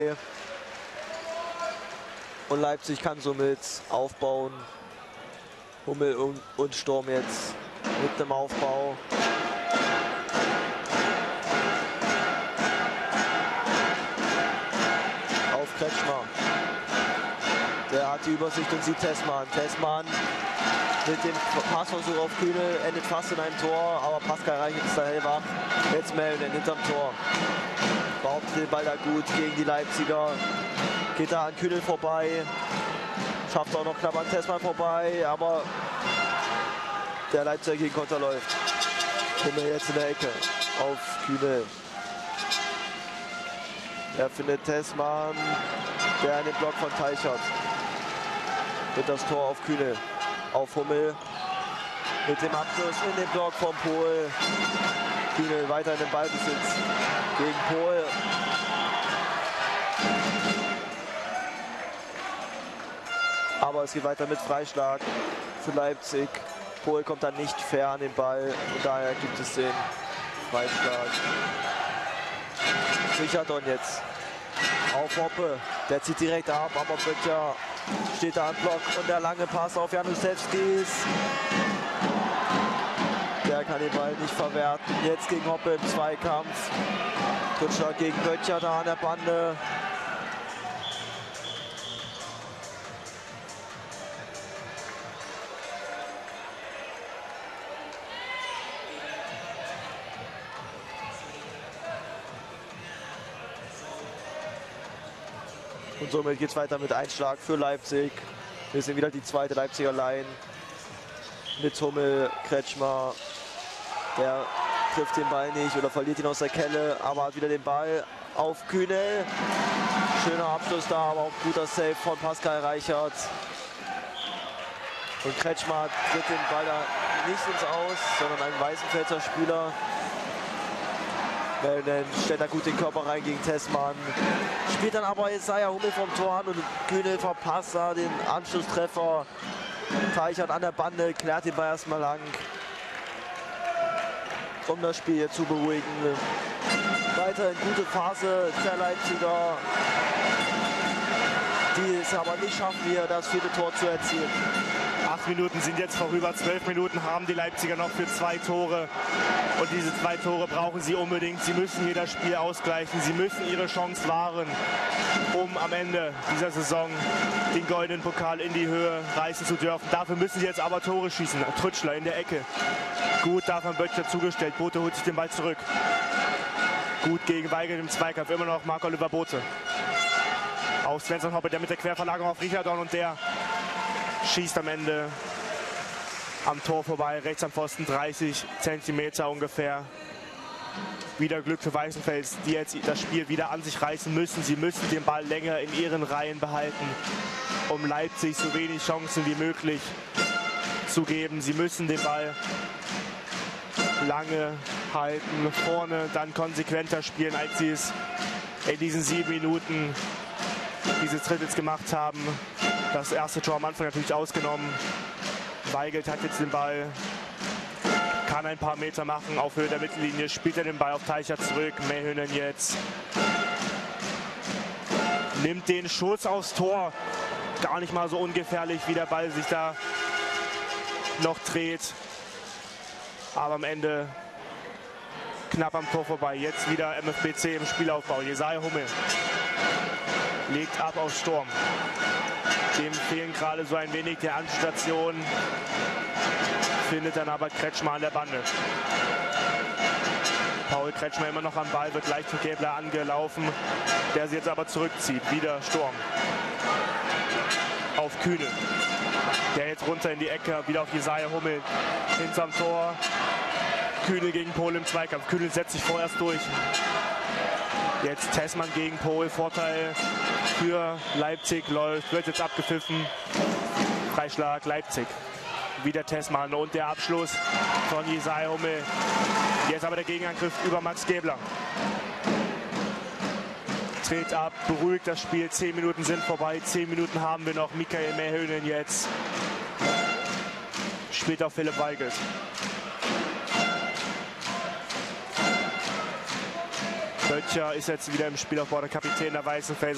Und Leipzig kann somit aufbauen. Hummel und Sturm jetzt mit dem Aufbau. Auf Kretschmer. Der hat die Übersicht und sieht Tessmann. Tessmann mit dem Passversuch auf Kühnel endet fast in einem Tor, aber Pascal Reichert ist da hellwach. Jetzt Melden hinterm Tor. Behauptet den Ball da gut gegen die Leipziger. Geht da an Kühnel vorbei. Schafft auch noch knapp an Tessmann vorbei, aber der Leipziger Gegenkonter läuft. Hummel jetzt in der Ecke auf Kühnel. Er findet Tessmann, der in den Block von Teichert. Mit das Tor auf Kühnel. Auf Hummel. Mit dem Abschluss in den Block von Pohl. Kühnel weiter in den Ballbesitz. Gegen Pohl. Aber es geht weiter mit Freischlag für Leipzig. Pohl kommt dann nicht fair an den Ball und daher gibt es den Freischlag. Sicherdon jetzt auf Hoppe. Der zieht direkt ab, aber Böttcher steht da am Block und der lange Pass auf Januszewskis. Der kann den Ball nicht verwerten. Jetzt gegen Hoppe im Zweikampf. Rückschlag gegen Böttcher da an der Bande. Und somit geht es weiter mit Einschlag für Leipzig. Wir sehen wieder die zweite Leipziger Line. Mit Hummel, Kretschmer. Der trifft den Ball nicht oder verliert ihn aus der Kelle, aber hat wieder den Ball auf Kühnel. Schöner Abschluss da, aber auch guter Save von Pascal Reichert. Und Kretschmer tritt den Ball da nicht ins Aus, sondern ein Weißenfelser Spieler. Melden stellt da gut den Körper rein gegen Tessmann. Spielt dann aber Jesaja Hummel vom Tor an und Kühnel verpasst da den Anschlusstreffer. Teichert an der Bande, klärt den Ball erstmal lang. Um das Spiel hier zu beruhigen. Weiterhin gute Phase der Leipziger, die es aber nicht schaffen, hier das vierte Tor zu erzielen. 8 Minuten sind jetzt vorüber, 12 Minuten haben die Leipziger noch für 2 Tore. Und diese 2 Tore brauchen sie unbedingt. Sie müssen hier das Spiel ausgleichen. Sie müssen ihre Chance wahren, um am Ende dieser Saison den goldenen Pokal in die Höhe reißen zu dürfen. Dafür müssen sie jetzt aber Tore schießen. Trütschler in der Ecke. Gut, da von Böttcher zugestellt. Bote holt sich den Ball zurück. Gut gegen Weigel im Zweikampf. Immer noch Marc-Oliver Bote. Auf Svensson Hoppe, der mit der Querverlagerung auf Richardson und der schießt am Ende am Tor vorbei, rechts am Pfosten, 30 Zentimeter ungefähr. Wieder Glück für Weißenfels, die jetzt das Spiel wieder an sich reißen müssen. Sie müssen den Ball länger in ihren Reihen behalten, um Leipzig so wenig Chancen wie möglich zu geben. Sie müssen den Ball lange halten, vorne dann konsequenter spielen, als sie es in diesen 7 Minuten dieses Drittels gemacht haben. Das erste Tor am Anfang natürlich ausgenommen. Weigelt hat jetzt den Ball, kann ein paar Meter machen auf Höhe der Mittellinie, spielt er den Ball auf Teichert zurück. Mähönen jetzt nimmt den Schuss aufs Tor. Gar nicht mal so ungefährlich, wie der Ball sich da noch dreht. Aber am Ende knapp am Tor vorbei. Jetzt wieder MFBC im Spielaufbau. Jesaja Hummel legt ab auf Sturm. Dem fehlen gerade so ein wenig die Anstationen. Findet dann aber Kretschmer an der Bande. Paul Kretschmer immer noch am Ball, wird leicht von Gäbler angelaufen, der sie jetzt aber zurückzieht. Wieder Sturm. Auf Kühnel. Der jetzt runter in die Ecke, wieder auf Jesaja Hummel. Hinterm Tor. Kühnel gegen Pohl im Zweikampf. Kühnel setzt sich vorerst durch. Jetzt Tessmann gegen Pohl. Vorteil für Leipzig läuft. Wird jetzt abgepfiffen. Freischlag Leipzig. Wieder Tessmann und der Abschluss von Jesaja Hummel. Jetzt aber der Gegenangriff über Max Gäbler. Dreht ab, beruhigt das Spiel. 10 Minuten sind vorbei. 10 Minuten haben wir noch. Michael Mähönen jetzt spielt auf Philipp Weigelt. Böttcher ist jetzt wieder im Spielaufbau, der Kapitän der Weißenfelser.